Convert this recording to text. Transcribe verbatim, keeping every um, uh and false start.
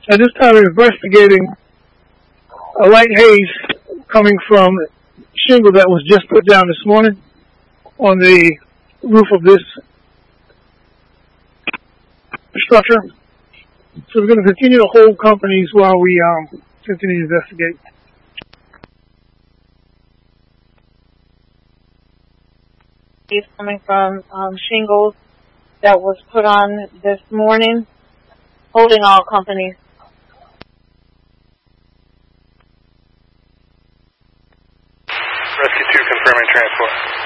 At this time, we're investigating a light haze coming from shingle that was just put down this morning on the roof of this structure. So we're going to continue to hold companies while we um, continue to investigate. He's coming from um, shingles that was put on this morning, holding all companies. Rescue two confirming transport.